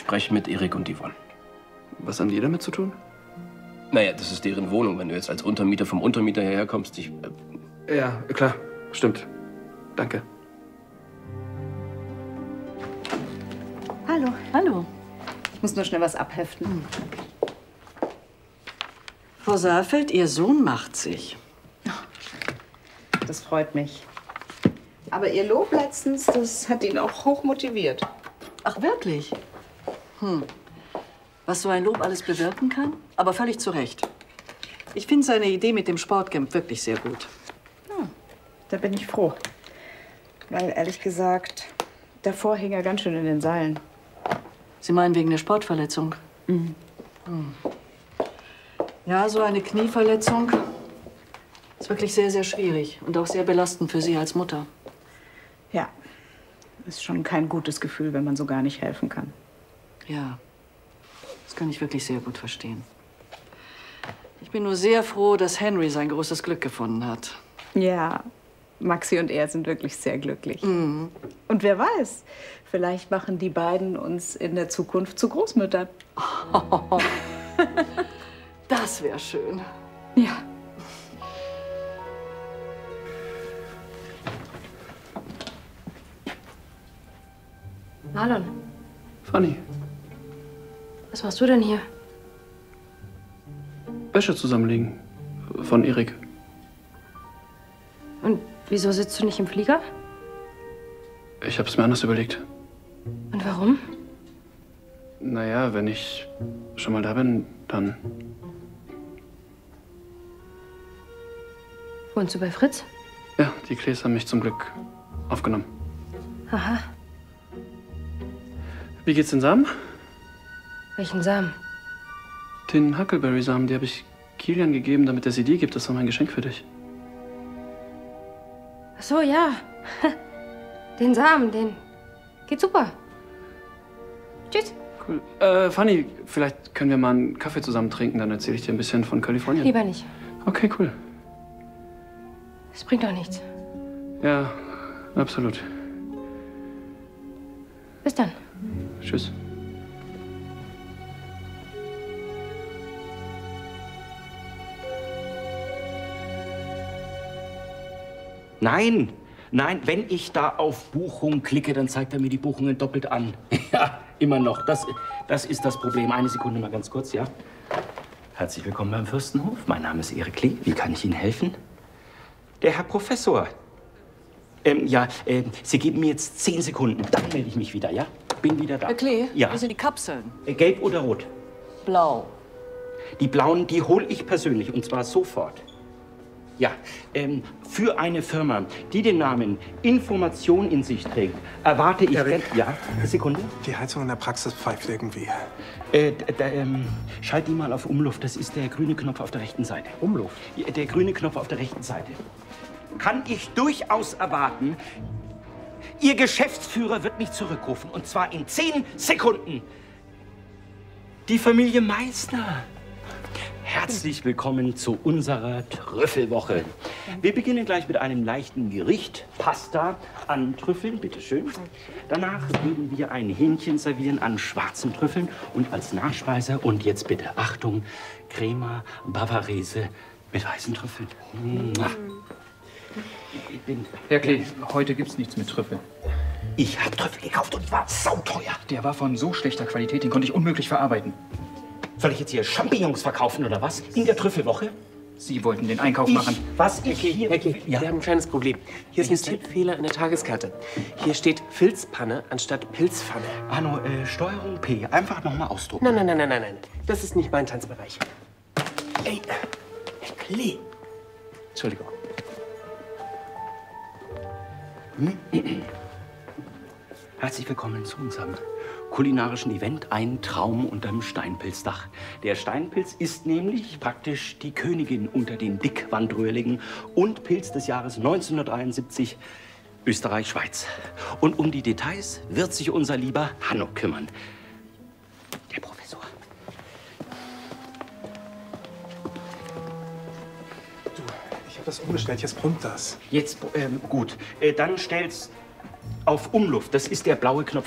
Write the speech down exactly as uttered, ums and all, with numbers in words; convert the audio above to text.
spreche mit Erik und Yvonne. Was haben die damit zu tun? Naja, das ist deren Wohnung. Wenn du jetzt als Untermieter vom Untermieter hierher kommst, ich... Äh ja, klar. Stimmt. Danke. Hallo. Hallo. Ich muss nur schnell was abheften. Hm. Frau Saalfeld, Ihr Sohn macht sich. Das freut mich. Aber Ihr Lob letztens, das hat ihn auch hoch motiviert. Ach, wirklich? Hm. Was so ein Lob alles bewirken kann? Aber völlig zu Recht. Ich finde seine Idee mit dem Sportcamp wirklich sehr gut. Ja, da bin ich froh. Weil, ehrlich gesagt, davor hing er ganz schön in den Seilen. Sie meinen wegen der Sportverletzung? Mhm. Hm. Ja, so eine Knieverletzung ist wirklich sehr, sehr schwierig und auch sehr belastend für Sie als Mutter. Ja, ist schon kein gutes Gefühl, wenn man so gar nicht helfen kann. Ja, das kann ich wirklich sehr gut verstehen. Ich bin nur sehr froh, dass Henry sein großes Glück gefunden hat. Ja, Maxi und er sind wirklich sehr glücklich. Mhm. Und wer weiß, vielleicht machen die beiden uns in der Zukunft zu Großmüttern. Oh, das wäre schön. Ja. Marlon, Fanny, was machst du denn hier? Wäsche zusammenlegen. Von Erik. Und wieso sitzt du nicht im Flieger? Ich habe es mir anders überlegt. Und warum? Naja, wenn ich schon mal da bin, dann... Wohnst du bei Fritz? Ja, die Klees haben mich zum Glück aufgenommen. Aha. Wie geht's den Samen? Welchen Samen? Den Huckleberry-Samen, die habe ich Kilian gegeben, damit er sie dir gibt. Das war mein Geschenk für dich. Ach so, ja. Den Samen, den geht super. Tschüss. Cool. Äh, Fanny, vielleicht können wir mal einen Kaffee zusammen trinken, dann erzähle ich dir ein bisschen von Kalifornien. Lieber nicht. Okay, cool. Das bringt doch nichts. Ja, absolut. Bis dann. Tschüss. Nein, nein, wenn ich da auf Buchung klicke, dann zeigt er mir die Buchungen doppelt an. Ja, immer noch. Das, das ist das Problem. Eine Sekunde mal ganz kurz, ja? Herzlich willkommen beim Fürstenhof. Mein Name ist Erik Lee. Wie kann ich Ihnen helfen? Der Herr Professor. Ähm, ja, äh, Sie geben mir jetzt zehn Sekunden. Dann melde ich mich wieder, ja? Bin wieder da. Herr Klee, Ja. wo sind die Kapseln? Äh, gelb oder rot? Blau. Die blauen, die hole ich persönlich, und zwar sofort. Ja, ähm, für eine Firma, die den Namen Information in sich trägt, erwarte ich... Erik. Ja, eine Sekunde. Die Heizung in der Praxis pfeift irgendwie. Äh, da, ähm, schalt die mal auf Umluft. Das ist der grüne Knopf auf der rechten Seite. Umluft? Ja, der grüne Knopf auf der rechten Seite. Kann ich durchaus erwarten, Ihr Geschäftsführer wird mich zurückrufen. Und zwar in zehn Sekunden. Die Familie Meissner. Herzlich willkommen zu unserer Trüffelwoche. Wir beginnen gleich mit einem leichten Gericht. Pasta an Trüffeln, bitteschön. Danach würden wir ein Hähnchen servieren an schwarzen Trüffeln. Und als Nachspeise, und jetzt bitte Achtung, Crema Bavarese mit weißen Trüffeln. Mua. Ich bin... Herr Klee, heute gibt's nichts mit Trüffel. Ich habe Trüffel gekauft und war sauteuer. Der war von so schlechter Qualität, den konnte ich unmöglich verarbeiten. Soll ich jetzt hier Champignons verkaufen oder was? In der Trüffelwoche? Sie wollten den Einkauf Ich, machen. Was ich hier... Herr Klee, Ja. wir haben ein kleines Problem. Hier ist ein Welches denn? Tippfehler in der Tageskarte. Hier steht Filzpanne anstatt Pilzpfanne. Anno, äh, Steuerung P. Einfach nochmal ausdrucken. Nein, nein, nein, nein, nein, nein. Das ist nicht mein Tanzbereich. Ey, Herr Klee. Entschuldigung. Herzlich willkommen zu unserem kulinarischen Event Ein Traum unterm Steinpilzdach. Der Steinpilz ist nämlich praktisch die Königin unter den Dickwandröhrlingen und Pilz des Jahres neunzehnhundertdreiundsiebzig Österreich-Schweiz. Und um die Details wird sich unser lieber Hanno kümmern. Der Professor. Du, ich habe das umgestellt, jetzt brummt das. Jetzt, ähm, gut. Äh, dann stell's auf Umluft. Das ist der blaue Knopf